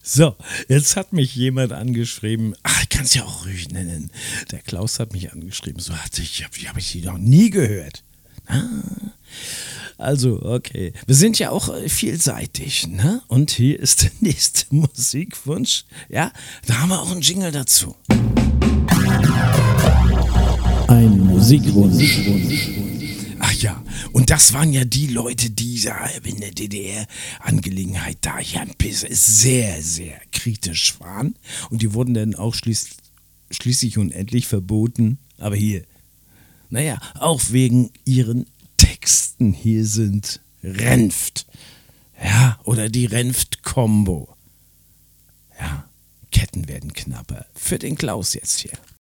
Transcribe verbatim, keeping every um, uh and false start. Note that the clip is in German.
So, jetzt hat mich jemand angeschrieben. Ach, ich kann es ja auch ruhig nennen. Der Klaus hat mich angeschrieben. So hatte ich, habe hab ich die noch nie gehört. Ah. Also, okay. Wir sind ja auch äh, vielseitig, ne? Und hier ist der nächste Musikwunsch. Ja, da haben wir auch einen Jingle dazu. Ein Musikwunsch. Ach ja, und das waren ja die Leute, die da in der D D R-Angelegenheit da ja sehr, sehr kritisch waren. Und die wurden dann auch schließ, schließlich und endlich verboten. Aber hier, naja, auch wegen ihren Texten. Hier sind Renft. Ja, oder die Renft-Kombo. Ja, Ketten werden knapper. Für den Klaus jetzt hier.